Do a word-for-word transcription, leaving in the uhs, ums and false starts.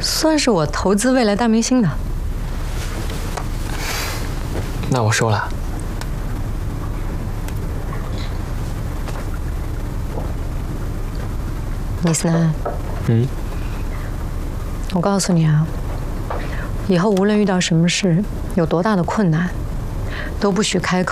算是我投资未来大明星的。 那我收了。 李思南， 嗯， 我告诉你啊，以后无论遇到什么事，有多大的困难，都不许开口。